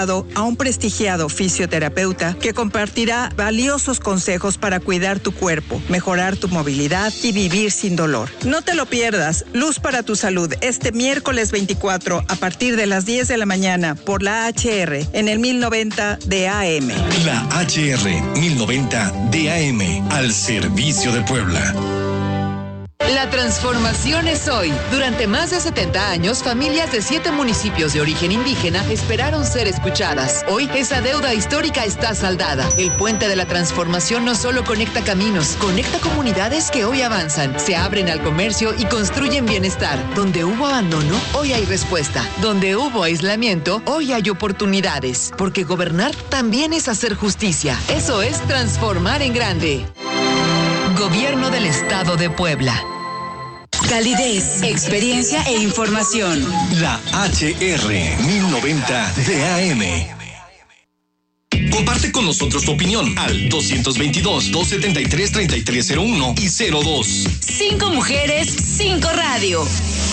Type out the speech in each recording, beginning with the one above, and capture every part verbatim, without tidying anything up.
contratado a un prestigiado fisioterapeuta que compartirá valiosos consejos para cuidar tu cuerpo, mejorar tu movilidad y vivir sin dolor. No te lo pierdas. Luz para tu salud este miércoles veinticuatro a partir de las diez de la mañana por la H R en el mil noventa de A M. La H R mil noventa de A M al servicio de Puebla. La transformación es hoy. Durante más de setenta años, familias de siete municipios de origen indígena esperaron ser escuchadas. Hoy, esa deuda histórica está saldada. El puente de la transformación no solo conecta caminos, conecta comunidades que hoy avanzan, se abren al comercio y construyen bienestar. Donde hubo abandono, hoy hay respuesta. Donde hubo aislamiento, hoy hay oportunidades. Porque gobernar también es hacer justicia. Eso es transformar en grande. Gobierno del Estado de Puebla. Calidez, experiencia e información. La H R mil noventa de A M. Comparte con nosotros tu opinión al dos veintidós, doscientos setenta y tres, treinta y tres cero uno y cero dos. Cinco mujeres, cinco radio.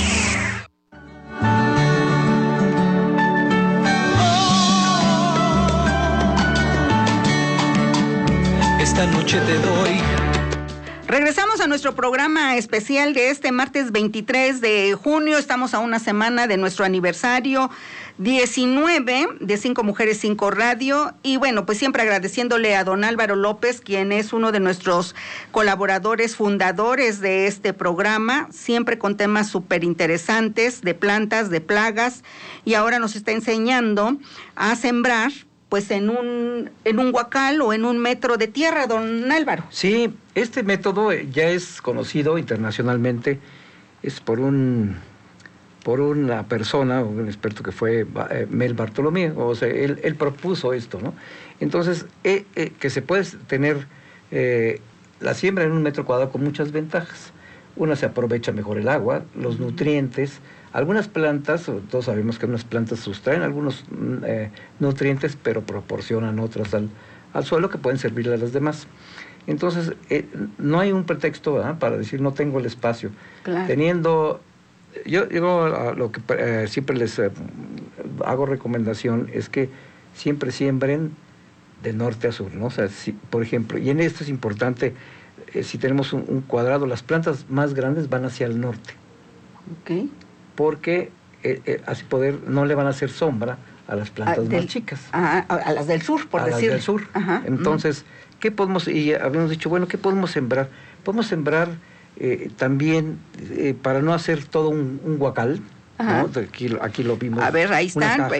Esta noche te doy. Regresamos a nuestro programa especial de este martes veintitrés de junio. Estamos a una semana de nuestro aniversario diecinueve de Cinco Mujeres, Cinco Radio. Y bueno, pues siempre agradeciéndole a don Álvaro López, quien es uno de nuestros colaboradores fundadores de este programa, siempre con temas súper interesantes de plantas, de plagas. Y ahora nos está enseñando a sembrar pues en un en un huacal o en un metro de tierra, don Álvaro. Sí, este método ya es conocido internacionalmente, es por un por una persona, un experto que fue eh, Mel Bartolomé, o sea, él, él propuso esto, ¿no? Entonces, eh, eh, que se puede tener eh, la siembra en un metro cuadrado con muchas ventajas. Una, se aprovecha mejor el agua, los nutrientes. Algunas plantas, todos sabemos que unas plantas sustraen algunos eh, nutrientes, pero proporcionan otras al, al suelo que pueden servirle a las demás. Entonces, eh, no hay un pretexto, ¿verdad?, para decir no tengo el espacio. Claro. Teniendo, yo, yo lo que eh, siempre les eh, hago recomendación es que siempre siembren de norte a sur, ¿no? O sea, si, por ejemplo, y en esto es importante, eh, si tenemos un, un cuadrado, las plantas más grandes van hacia el norte. Ok. Porque eh, eh, así poder no le van a hacer sombra a las plantas ah, del, más chicas. A, a, a las del sur, por decir. A las del sur. Ajá. Entonces, ¿qué podemos? Y habíamos dicho, bueno, ¿qué podemos sembrar? Podemos sembrar eh, también, eh, para no hacer todo un, un huacal, ¿no? Aquí, aquí lo vimos. A ver, ahí están,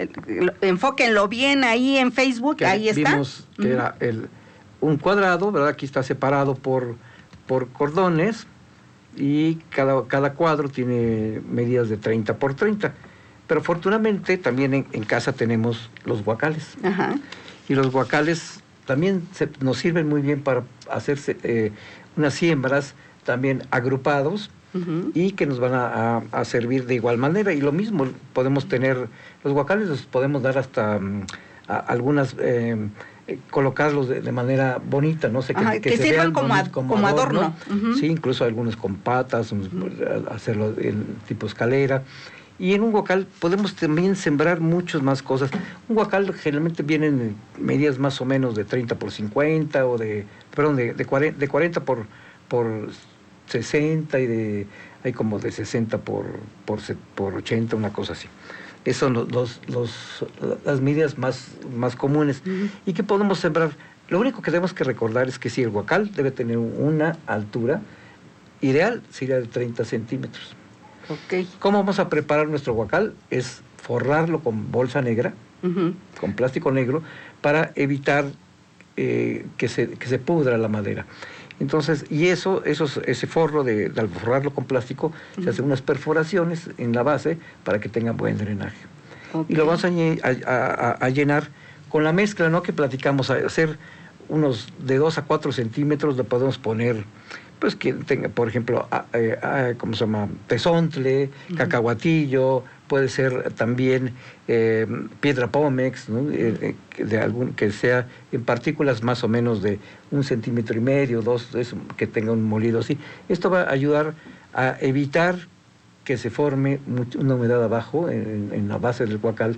enfóquenlo bien ahí en Facebook, que ahí está. Vimos que uh-huh. era el, un cuadrado, ¿verdad? Aquí está separado por, por cordones, y cada, cada cuadro tiene medidas de treinta por treinta. Pero afortunadamente también en, en casa tenemos los huacales. Ajá. Y los huacales también se, nos sirven muy bien para hacerse eh, unas siembras también agrupados, uh-huh. y que nos van a, a, a servir de igual manera. Y lo mismo, podemos tener, los huacales los podemos dar hasta um, a, algunas... Eh, Eh, colocarlos de, de manera bonita, no sé, que, Ajá, que, que se sirvan vean como, bonitos, como, como adorno, adorno. Uh-huh. Sí, incluso algunos con patas, uh-huh. hacerlo en tipo escalera. Y en un huacal podemos también sembrar muchas más cosas. Un huacal generalmente viene en medidas más o menos de treinta por cincuenta, o de, perdón, de, de, cuarenta, de cuarenta por, por sesenta, y de, hay como de sesenta por, por, por ochenta, una cosa así. Esas son los, los, los, las medidas más, más comunes. Uh-huh. ¿Y qué podemos sembrar? Lo único que tenemos que recordar es que si el huacal debe tener una altura ideal, sería de treinta centímetros. Okay. ¿Cómo vamos a preparar nuestro huacal? Es forrarlo con bolsa negra, uh-huh. con plástico negro, para evitar eh, que, se, que se pudra la madera. Entonces, y eso, esos, ese forro, de, de al forrarlo con plástico, uh-huh. se hacen unas perforaciones en la base para que tenga buen drenaje. Okay. Y lo vamos a, a, a, a llenar con la mezcla, ¿no?, que platicamos, a hacer unos de dos a cuatro centímetros, le podemos poner, pues que tenga, por ejemplo, a, a, a, ¿cómo se llama?, tesontle, uh-huh. cacahuatillo, puede ser también eh, piedra pómex, ¿no?, eh, de algún, que sea en partículas más o menos de un centímetro y medio, dos, eso, que tenga un molido así. Esto va a ayudar a evitar que se forme una humedad abajo, en, en la base del huacal,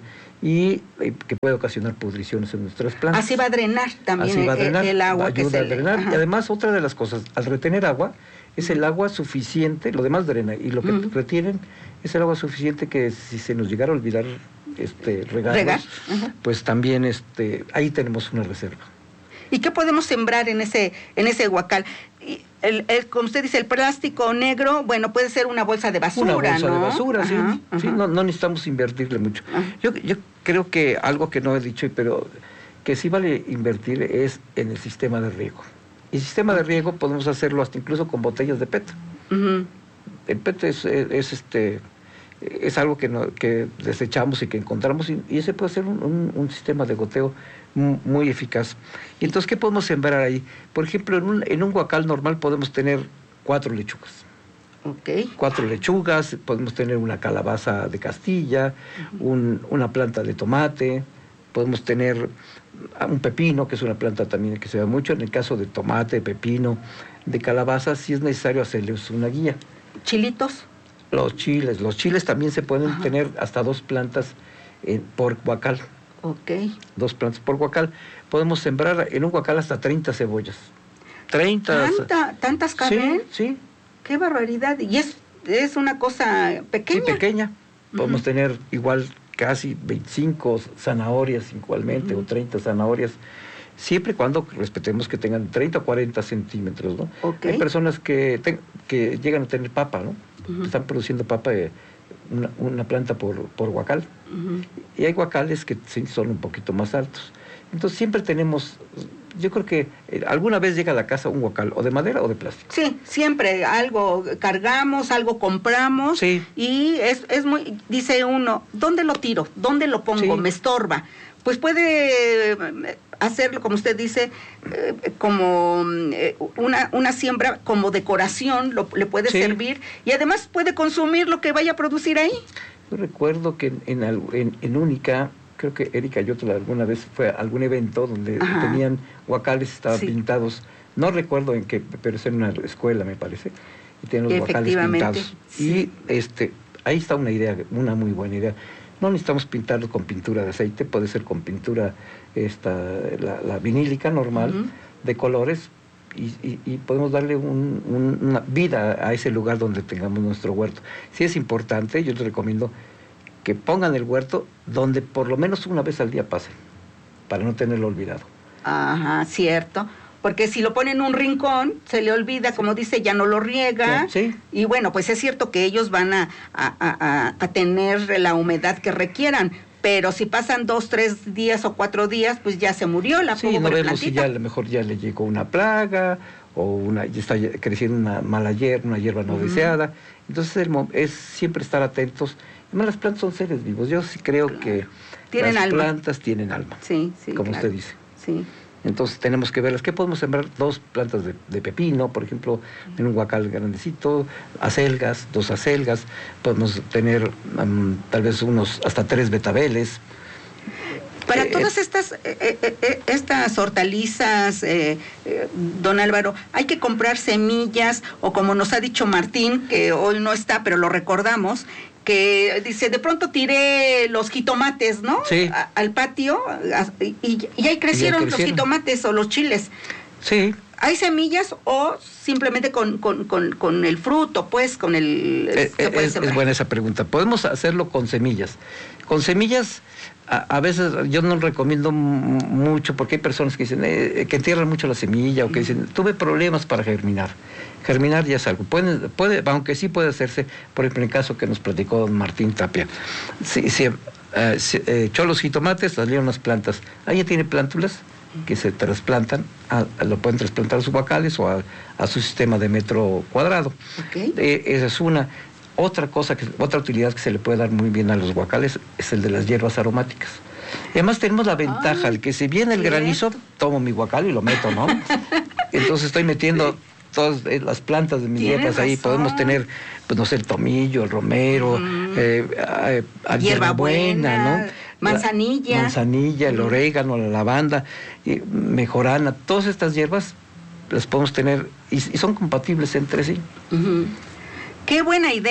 y eh, que puede ocasionar pudriciones en nuestras plantas. Así va a drenar también Así va a drenar, el, el agua ayuda que se a drenar. le... Y además, otra de las cosas, al retener agua, es el agua suficiente, lo demás drena, y lo que uh-huh. retienen es el agua suficiente que si se nos llegara a olvidar este, regarlos, ¿Regar? Uh-huh. pues también este, ahí tenemos una reserva. ¿Y qué podemos sembrar en ese en ese huacal? El, el, como usted dice, el plástico negro, bueno, puede ser una bolsa de basura, Una bolsa ¿no? de basura, sí. Ajá, ajá. sí no, no necesitamos invertirle mucho. Yo, yo creo que algo que no he dicho, pero que sí vale invertir es en el sistema de riego. Y el sistema de riego podemos hacerlo hasta incluso con botellas de P E T. Uh-huh. El P E T es, es, es este... es algo que, no, que desechamos y que encontramos, y, y ese puede ser un, un, un sistema de goteo muy, muy eficaz. Y entonces, ¿qué podemos sembrar ahí? Por ejemplo, en un, en un huacal normal podemos tener cuatro lechugas. Okay. Cuatro lechugas, podemos tener una calabaza de Castilla, uh-huh. un, una planta de tomate, podemos tener un pepino, que es una planta también que se da mucho. En el caso de tomate, pepino, de calabaza, sí es necesario hacerles una guía. ¿Chilitos? Los chiles, los chiles también se pueden Ajá. tener hasta dos plantas eh, por huacal. Ok. Dos plantas por huacal. Podemos sembrar en un huacal hasta treinta cebollas. treinta. ¿Tanta, ¿Tantas caben? Sí, sí. Qué barbaridad. Y es, es una cosa pequeña. Sí, pequeña. Podemos uh-huh. tener igual casi veinticinco zanahorias igualmente, uh-huh. o treinta zanahorias. Siempre y cuando respetemos que tengan treinta o cuarenta centímetros, ¿no? Okay. Hay personas que, te, que llegan a tener papa, ¿no? Uh-huh. Están produciendo papa, eh, una, una planta por, por huacal. Uh-huh. Y hay huacales que sí son un poquito más altos. Entonces siempre tenemos, yo creo que eh, alguna vez llega a la casa un huacal, o de madera o de plástico. Sí, siempre algo cargamos, algo compramos. Sí. Y es, es muy, dice uno, ¿dónde lo tiro? ¿Dónde lo pongo? Sí. Me estorba. Pues puede hacerlo, como usted dice, eh, como eh, una, una siembra como decoración, lo, le puede sí. servir, y además puede consumir lo que vaya a producir ahí. Yo recuerdo que en, en, en, en Única, creo que Erika Yotla alguna vez fue a algún evento donde Ajá. tenían huacales, estaban sí. pintados, no recuerdo en qué, pero es en una escuela, me parece, y tienen los huacales pintados. Sí. Y este, ahí está una idea, una muy buena idea. No necesitamos pintarlo con pintura de aceite, puede ser con pintura esta, la, la vinílica normal, uh-huh. de colores, y, y, y podemos darle un, un, una vida a ese lugar donde tengamos nuestro huerto. Sí es importante, yo les recomiendo que pongan el huerto donde por lo menos una vez al día pasen, para no tenerlo olvidado. Ajá, cierto. Porque si lo pone en un rincón, se le olvida, como dice, ya no lo riega. Sí, sí. Y bueno, pues es cierto que ellos van a, a, a, a tener la humedad que requieran, pero si pasan dos, tres días o cuatro días, pues ya se murió la sí, pobre no vemos plantita. Si ya a lo mejor ya le llegó una plaga, o una, ya está creciendo una mala hierba, una hierba no uh-huh. deseada. Entonces el, es siempre estar atentos. Además, las plantas son seres vivos. Yo sí creo claro. que ¿Tienen las alma? plantas tienen alma. Sí, sí. Como claro. usted dice. Sí. Entonces tenemos que verlas. ¿Qué podemos sembrar? Dos plantas de, de pepino, por ejemplo, en un huacal grandecito, acelgas, dos acelgas, podemos tener um, tal vez unos hasta tres betabeles. Para eh, todas estas eh, eh, estas hortalizas, eh, eh, don Álvaro, hay que comprar semillas, o como nos ha dicho Martín, que hoy no está, pero lo recordamos, que dice, de pronto tiré los jitomates, ¿no? Sí. A, al patio, a, y, y ahí crecieron, los jitomates o los chiles. Sí. ¿Hay semillas o simplemente con, con, con, con el fruto, pues, con el... Eh, se puede es, es buena esa pregunta. Podemos hacerlo con semillas. Con semillas, a, a veces yo no recomiendo m- mucho, porque hay personas que dicen eh, que entierran mucho la semilla, o que dicen, tuve problemas para germinar. Germinar ya es algo. Puede, puede, aunque sí puede hacerse, por ejemplo, en el caso que nos platicó don Martín Tapia. Si, si, uh, si eh, echó los jitomates, salieron las plantas. Ahí ya tiene plántulas que se trasplantan, a, a, lo pueden trasplantar a sus huacales o a, a su sistema de metro cuadrado. Okay. Eh, esa es una. Otra cosa, que, otra utilidad que se le puede dar muy bien a los huacales es el de las hierbas aromáticas. Y además tenemos la ventaja, ah, de que si viene el granizo, tomo mi huacal y lo meto, ¿no? Entonces estoy metiendo todas las plantas de mis hierbas ahí. Podemos tener, pues no sé, el tomillo, el romero, mm. eh, eh, hierba buena, ¿no? Manzanilla. La manzanilla, el orégano, la lavanda, y mejorana, todas estas hierbas las podemos tener y, y son compatibles entre sí. Uh-huh. Qué buena idea.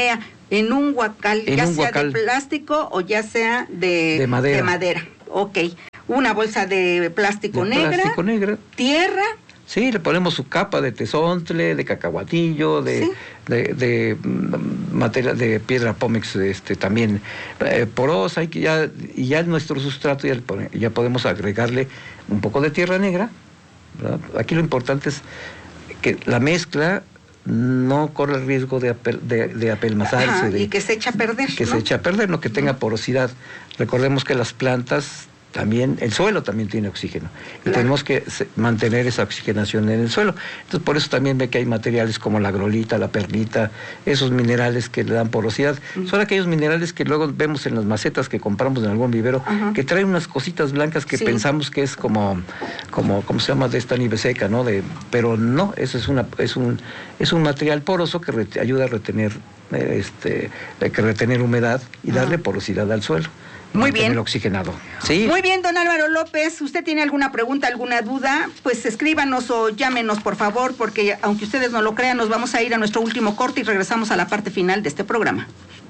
En un huacal, en ya un sea huacal, de plástico o ya sea de, de madera. De madera. Ok. Una bolsa de plástico de negra. Plástico negra. Tierra. Sí, le ponemos su capa de tezontle, de cacahuatillo, de, ¿sí? de, de, de materia, de piedra pómex, este, también eh, porosa, y que ya, y ya nuestro sustrato ya, ya podemos agregarle un poco de tierra negra, ¿verdad? Aquí lo importante es que la mezcla no corre el riesgo de, apel, de, de apelmazarse. Ajá, de, y que se echa a perder. Que ¿no? se echa a perder, no que tenga porosidad. Recordemos que las plantas también, el suelo también tiene oxígeno. Y claro, tenemos que mantener esa oxigenación en el suelo. Entonces, por eso también ve que hay materiales como la grolita, la perlita, esos minerales que le dan porosidad. Uh-huh. Son aquellos minerales que luego vemos en las macetas que compramos en algún vivero, uh-huh, que traen unas cositas blancas que sí, pensamos que es como, como, ¿cómo se llama? De esta nieve seca, ¿no? De, pero no, eso es una, es un, es un material poroso que rete, ayuda a retener, eh, este, que retener humedad y darle uh-huh, porosidad al suelo. Muy bien. Oxigenado. Sí. Muy bien, don Álvaro López. ¿Usted tiene alguna pregunta, alguna duda? Pues escríbanos o llámenos, por favor, porque aunque ustedes no lo crean, nos vamos a ir a nuestro último corte y regresamos a la parte final de este programa.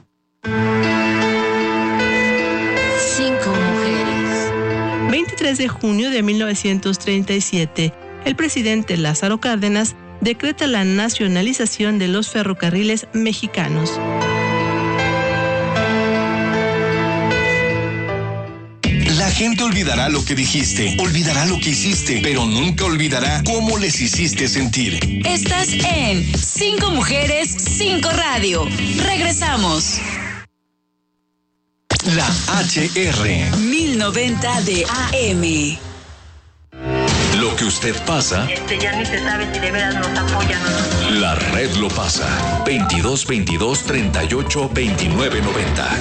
Cinco mujeres. veintitrés de junio de mil novecientos treinta y siete, el presidente Lázaro Cárdenas decreta la nacionalización de los ferrocarriles mexicanos. La gente olvidará lo que dijiste, olvidará lo que hiciste, pero nunca olvidará cómo les hiciste sentir. Estás en Cinco Mujeres, Cinco Radio. Regresamos. La H R. mil noventa de A M. Lo que usted pasa. Este ya ni se sabe si de veras nos apoyan o no. La red lo pasa. veintidós veintidós treinta y ocho veintinueve noventa.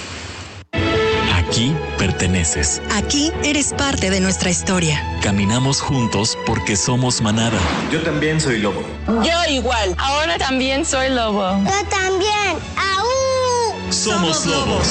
Aquí perteneces. Aquí eres parte de nuestra historia. Caminamos juntos porque somos manada. Yo también soy lobo. Yo igual. Ahora también soy lobo. Yo también. ¡Aú! Somos lobos.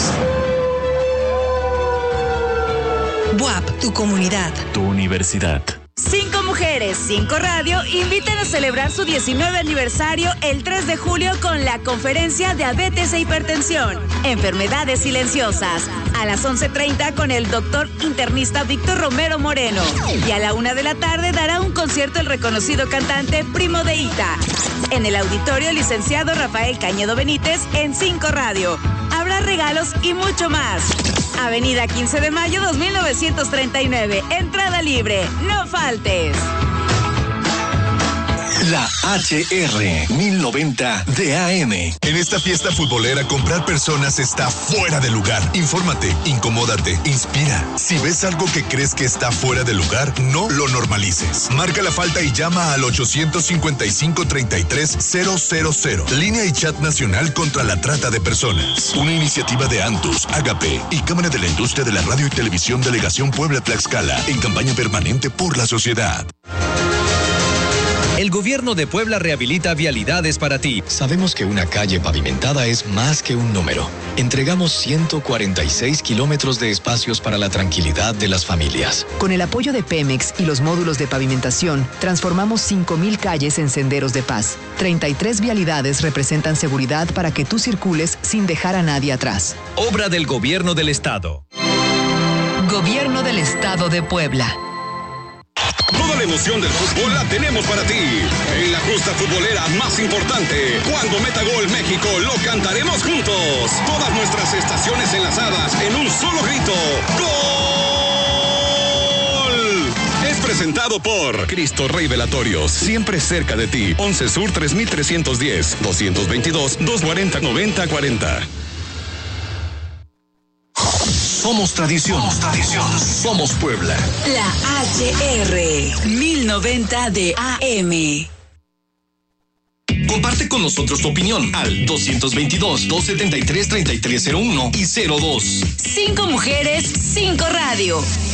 B U A P, tu comunidad. Tu universidad. Cinco Mujeres, Cinco Radio invitan a celebrar su diecinueve aniversario el tres de julio con la conferencia Diabetes e Hipertensión, Enfermedades Silenciosas, a las once treinta con el doctor internista Víctor Romero Moreno. Y a la una de la tarde dará un concierto el reconocido cantante Primo de Ita. En el auditorio licenciado Rafael Cañedo Benítez en Cinco Radio. Habrá regalos y mucho más. Avenida quince de mayo dos mil novecientos treinta y nueve. Entrada libre. No faltes. La H R mil noventa de A M. En esta fiesta futbolera, comprar personas está fuera de lugar. Infórmate, incomódate, inspira. Si ves algo que crees que está fuera de lugar, no lo normalices. Marca la falta y llama al ochocientos cincuenta y cinco treinta y tres cero cero cero. Línea y chat nacional contra la trata de personas. Una iniciativa de Antus, Agape y Cámara de la Industria de la Radio y Televisión Delegación Puebla-Tlaxcala en campaña permanente por la sociedad. El gobierno de Puebla rehabilita vialidades para ti. Sabemos que una calle pavimentada es más que un número. Entregamos ciento cuarenta y seis kilómetros de espacios para la tranquilidad de las familias. Con el apoyo de Pemex y los módulos de pavimentación, transformamos cinco mil calles en senderos de paz. treinta y tres vialidades representan seguridad para que tú circules sin dejar a nadie atrás. Obra del Gobierno del Estado. Gobierno del Estado de Puebla. Toda la emoción del fútbol la tenemos para ti. En la justa futbolera más importante, cuando meta gol México, lo cantaremos juntos. Todas nuestras estaciones enlazadas en un solo grito. ¡Gol! Es presentado por Cristo Rey Velatorios, siempre cerca de ti. once Sur tres mil trescientos diez, doscientos veintidós, doscientos cuarenta, noventa cuarenta. Somos tradición. Somos tradición. Somos Puebla. La H R mil noventa de A M. Comparte con nosotros tu opinión al doscientos veintidós, doscientos setenta y tres, treinta y tres cero uno y cero dos. Cinco Mujeres, Cinco Radio.